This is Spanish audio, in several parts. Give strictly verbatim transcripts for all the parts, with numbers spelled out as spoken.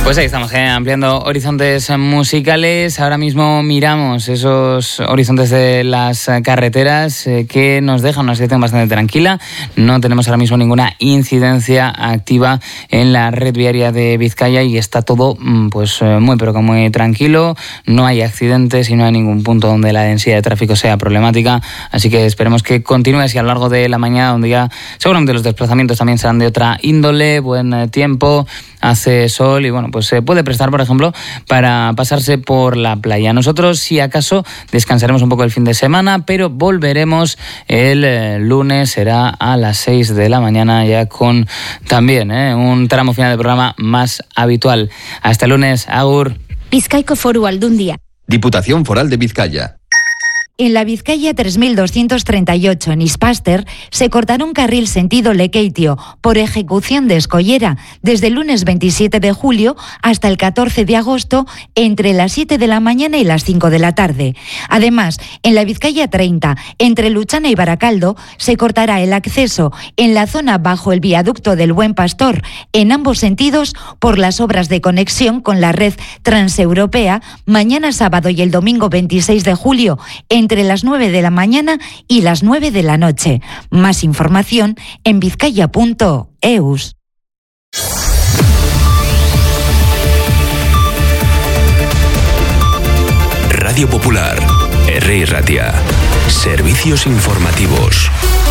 Pues ahí estamos, ¿eh? ampliando horizontes musicales. Ahora mismo miramos esos horizontes de las carreteras eh, que nos dejan una situación bastante tranquila. No tenemos ahora mismo ninguna incidencia activa en la red viaria de Vizcaya y está todo pues muy pero que muy tranquilo. No hay accidentes y no hay ningún punto donde la densidad de tráfico sea problemática. Así que esperemos que continúe así a lo largo de la mañana, donde ya seguramente los desplazamientos también serán de otra índole. Buen tiempo, hace sol y bueno, pues se puede prestar, por ejemplo, para pasarse por la playa. Nosotros, si acaso, descansaremos un poco el fin de semana, pero volveremos el eh, lunes, será a las seis de la mañana, ya con también eh, un tramo final de programa más habitual. Hasta el lunes, agur. Bizkaiko Foru Aldundia. Diputación Foral de Vizcaya. En la Vizcaya tres mil doscientos treinta y ocho, en Ispaster, se cortará un carril sentido Lekeitio por ejecución de escollera desde el lunes veintisiete de julio hasta el catorce de agosto entre las siete de la mañana y las cinco de la tarde. Además, en la Vizcaya treinta, entre Luchana y Baracaldo, se cortará el acceso en la zona bajo el viaducto del Buen Pastor en ambos sentidos por las obras de conexión con la red transeuropea mañana sábado y el domingo veintiséis de julio en entre las nueve de la mañana y las nueve de la noche. Más información en vizcaya punto eus. Radio Popular, R. Ratia. Servicios informativos.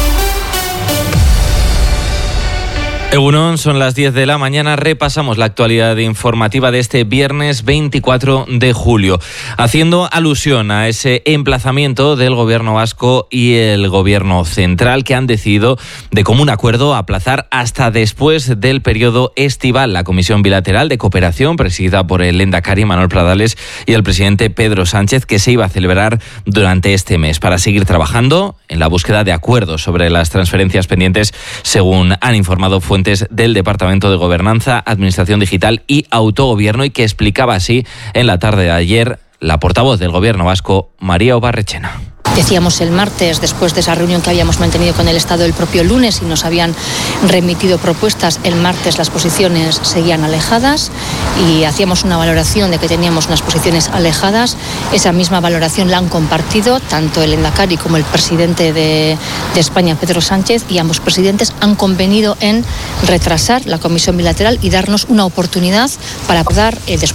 Egunon, son las diez de la mañana, repasamos la actualidad informativa de este viernes veinticuatro de julio, haciendo alusión a ese emplazamiento del Gobierno vasco y el Gobierno central que han decidido de común acuerdo aplazar hasta después del periodo estival la Comisión Bilateral de Cooperación presidida por el Lehendakari Manuel Pradales y el presidente Pedro Sánchez, que se iba a celebrar durante este mes para seguir trabajando en la búsqueda de acuerdos sobre las transferencias pendientes, según han informado fuentes del Departamento de Gobernanza, Administración Digital y Autogobierno, y que explicaba así en la tarde de ayer la portavoz del Gobierno vasco, María Obarrechena. Decíamos el martes, después de esa reunión que habíamos mantenido con el Estado el propio lunes y nos habían remitido propuestas, el martes las posiciones seguían alejadas y hacíamos una valoración de que teníamos unas posiciones alejadas. Esa misma valoración la han compartido tanto el Lehendakari como el presidente de, de España, Pedro Sánchez, y ambos presidentes han convenido en retrasar la comisión bilateral y darnos una oportunidad para poder eh, después